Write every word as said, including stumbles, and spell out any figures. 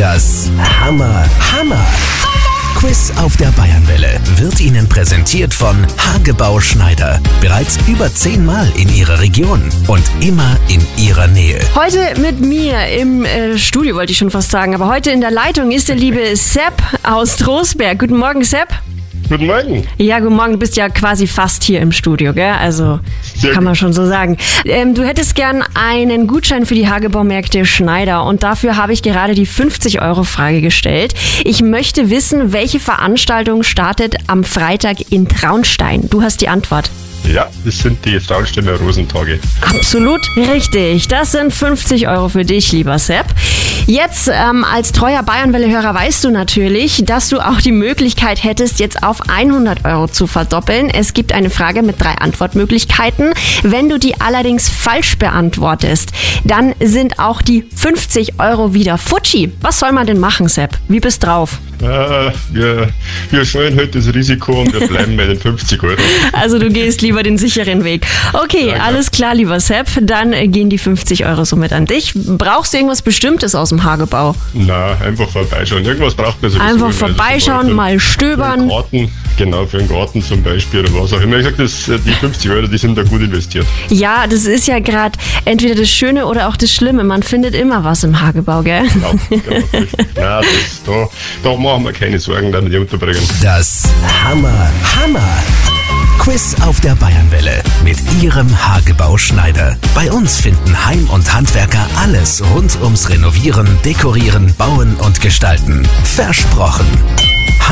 Das Hammer Hammer Quiz auf der Bayernwelle wird Ihnen präsentiert von Hagebau Schneider. Bereits über zehnmal in Ihrer Region und immer in Ihrer Nähe. Heute mit mir im äh, Studio, wollte ich schon fast sagen, aber heute in der Leitung ist der liebe Sepp aus Trostberg. Guten Morgen, Sepp. Guten Morgen. Ja, guten Morgen. Du bist ja quasi fast hier im Studio, gell? Also Sehr kann man gut. schon so sagen. Ähm, du hättest gern einen Gutschein für die Hagebaumärkte Schneider und dafür habe ich gerade die fünfzig-Euro-Frage gestellt. Ich möchte wissen, welche Veranstaltung startet am Freitag in Traunstein? Du hast die Antwort. Ja, das sind die Traunsteiner Rosentage. Absolut richtig. Das sind fünfzig Euro für dich, lieber Sepp. Jetzt ähm, als treuer Bayernwelle-Hörer weißt du natürlich, dass du auch die Möglichkeit hättest, jetzt auf hundert Euro zu verdoppeln. Es gibt eine Frage mit drei Antwortmöglichkeiten. Wenn du die allerdings falsch beantwortest, dann sind auch die fünfzig Euro wieder Futschi. Was soll man denn machen, Sepp? Wie bist drauf? Äh, wir, wir scheuen heute das Risiko und wir bleiben bei den fünfzig Euro. Also du gehst lieber den sicheren Weg. Okay, Ja, klar. alles klar, lieber Sepp. Dann äh, gehen die fünfzig Euro somit an dich. Brauchst du irgendwas Bestimmtes aus dem Hagebau? Na, einfach vorbeischauen. Irgendwas braucht man sowieso. Einfach Also vorbeischauen, für- mal Für einen stöbern. Garten, genau, für einen Garten zum Beispiel oder was auch immer. Ich sag, das, die fünfzig Euro, die sind da gut investiert. Ja, das ist ja gerade entweder das Schöne oder auch das Schlimme. Man findet immer was im Hagebau, gell? Genau, genau. Na, das, da, da machen wir keine Sorgen, dass wir die unterbringen. Das Hammer Hammer Quiz auf der Bayernwelle mit Ihrem Hagebau Schneider. Bei uns finden Heim- und Handwerker alles rund ums Renovieren, Dekorieren, Bauen und Gestalten. Versprochen.